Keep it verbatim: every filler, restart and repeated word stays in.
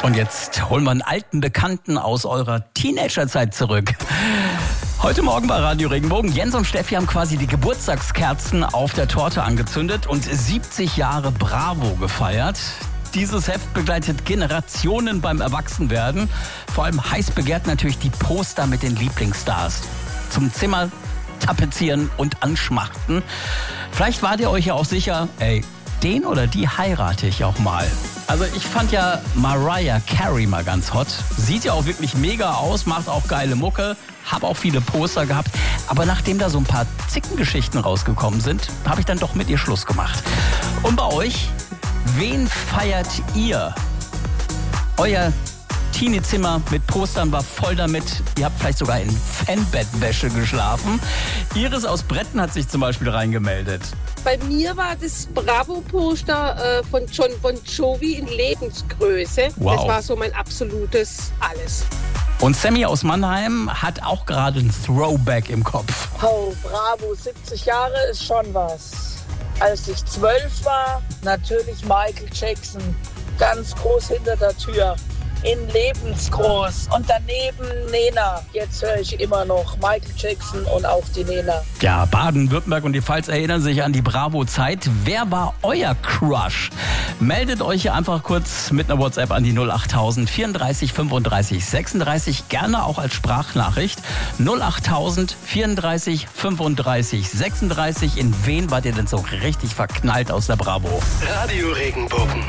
Und jetzt holen wir einen alten Bekannten aus eurer Teenagerzeit zurück. Heute Morgen bei Radio Regenbogen. Jens und Steffi haben quasi die Geburtstagskerzen auf der Torte angezündet und siebzig Jahre Bravo gefeiert. Dieses Heft begleitet Generationen beim Erwachsenwerden. Vor allem heiß begehrt natürlich die Poster mit den Lieblingsstars. Zum Zimmer tapezieren und anschmachten. Vielleicht wart ihr euch ja auch sicher, ey, den oder die heirate ich auch mal. Also ich fand ja Mariah Carey mal ganz hot. Sieht ja auch wirklich mega aus, macht auch geile Mucke, hab auch viele Poster gehabt. Aber nachdem da so ein paar Zickengeschichten rausgekommen sind, habe ich dann doch mit ihr Schluss gemacht. Und bei euch, wen feiert ihr? Euer Teenie-Zimmer mit Postern war voll damit. Ihr habt vielleicht sogar in Fanbettwäsche geschlafen. Iris aus Bretten hat sich zum Beispiel reingemeldet. Bei mir war das Bravo-Poster äh, von John Bon Jovi in Lebensgröße. Wow. Das war so mein absolutes Alles. Und Sammy aus Mannheim hat auch gerade ein Throwback im Kopf. Oh, Bravo, siebzig Jahre ist schon was. Als ich zwölf war, natürlich Michael Jackson, ganz groß hinter der Tür. In lebensgroß und daneben Nena. Jetzt höre ich immer noch Michael Jackson und auch die Nena. Ja, Baden-Württemberg und die Pfalz erinnern sich an die Bravo-Zeit. Wer war euer Crush? Meldet euch hier einfach kurz mit einer WhatsApp an die null achttausend vierunddreißig fünfunddreißig sechsunddreißig. Gerne auch als Sprachnachricht. null achttausend vierunddreißig fünfunddreißig sechsunddreißig. In wen wart ihr denn so richtig verknallt aus der Bravo? Radio Regenbogen.